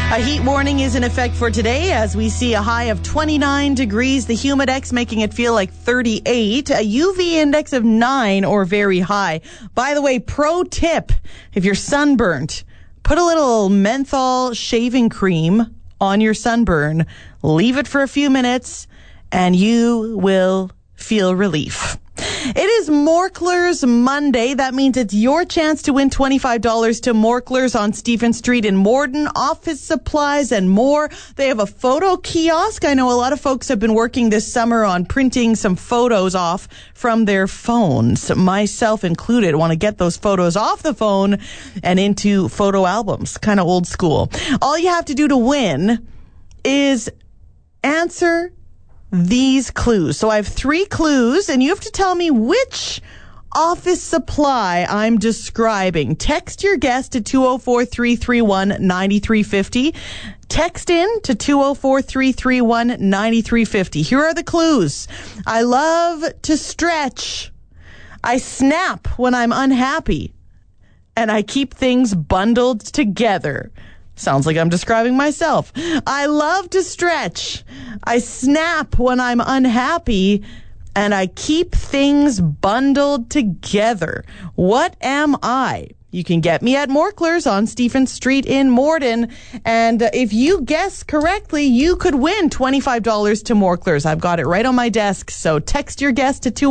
A heat warning is in effect for today as we see a high of 29 degrees, the humidex making it feel like 38, a UV index of 9 or very high. By the way, pro tip, if you're sunburnt, put a little menthol shaving cream on your sunburn, leave it for a few minutes, and you will feel relief. It is Morklers Monday. That means it's your chance to win $25 to Morklers on Stephen Street in Morden. Office supplies and more. They have a photo kiosk. I know a lot of folks have been working this summer on printing some photos off from their phones, myself included. Want to get those photos off the phone and into photo albums. Kind of old school. All you have to do to win is answer these clues. So I have 3 clues, and you have to tell me which office supply I'm describing. Text your guess to 204-331-9350. Text in to 204-331-9350. Here are the clues. I love to stretch. I snap when I'm unhappy. And I keep things bundled together. Sounds like I'm describing myself. I love to stretch. I snap when I'm unhappy, and I keep things bundled together. What am I? You can get me at Morklers on Stephen Street in Morden. And if you guess correctly, you could win $25 to Morklers. I've got it right on my desk. So text your guess to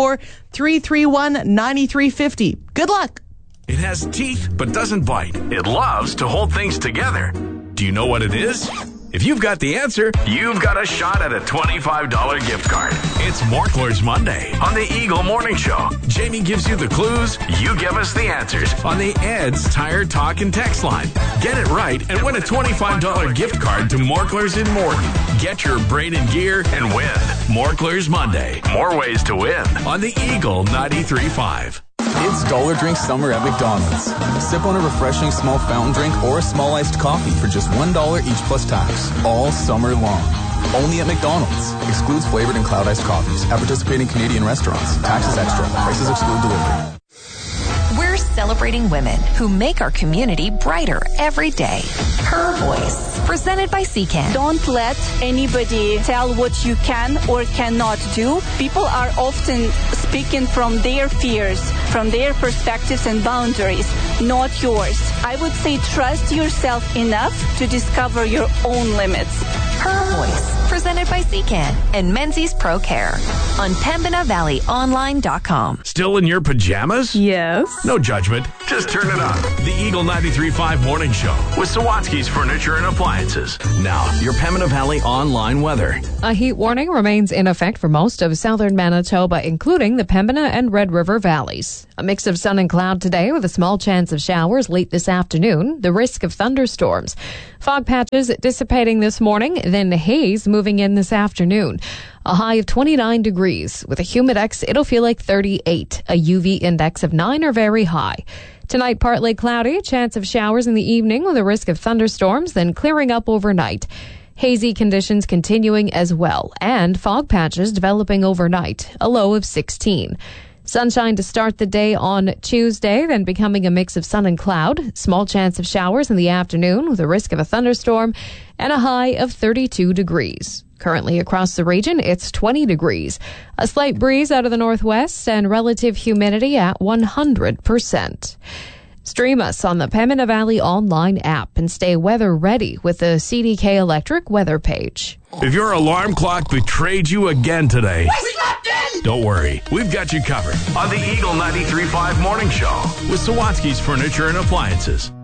204-331-9350. Good luck. It has teeth but doesn't bite. It loves to hold things together. Do you know what it is? If you've got the answer, you've got a shot at a $25 gift card. It's Morklers Monday on the Eagle Morning Show. Jamie gives you the clues, you give us the answers on the Ed's Tire Talk and Text line. Get it right and win a $25 gift card to Morklers in Morden. Get your brain in gear and win. Morklers Monday. More ways to win on the Eagle 93.5. It's Dollar Drink Summer at McDonald's. Sip on a refreshing small fountain drink or a small iced coffee for just $1 each plus tax, all summer long. Only at McDonald's. Excludes flavored and cloud iced coffees at participating Canadian restaurants. Taxes extra. Prices exclude delivery. We're celebrating women who make our community brighter every day. Her Voice, presented by CCAN. Don't let anybody tell what you can or cannot do. People are often speaking from their fears, from their perspectives and boundaries, not yours. I would say trust yourself enough to discover your own limits. Her Voice, presented by CCAN and Menzies Pro Care on PembinaValleyOnline.com. Still in your pajamas? Yes. No judgment. Just turn it on. The Eagle 93.5 Morning Show with Sawatsky's Furniture and Appliances. Now, your Pembina Valley online weather. A heat warning remains in effect for most of southern Manitoba, including the Pembina and Red River valleys. A mix of sun and cloud today with a small chance of showers late this afternoon, the risk of thunderstorms. Fog patches dissipating this morning, then haze moving in this afternoon. A high of 29 degrees. With a humidex, it'll feel like 38. A UV index of 9 or very high. Tonight, partly cloudy, chance of showers in the evening with a risk of thunderstorms, then clearing up overnight. Hazy conditions continuing as well, and fog patches developing overnight, a low of 16. Sunshine to start the day on Tuesday, then becoming a mix of sun and cloud. Small chance of showers in the afternoon with a risk of a thunderstorm, and a high of 32 degrees. Currently across the region, it's 20 degrees. A slight breeze out of the northwest and relative humidity at 100%. Stream us on the Pembina Valley online app and stay weather ready with the CDK Electric weather page. If your alarm clock betrayed you again today, don't worry. We've got you covered on the Eagle 93.5 Morning Show with Sawatsky's Furniture and Appliances.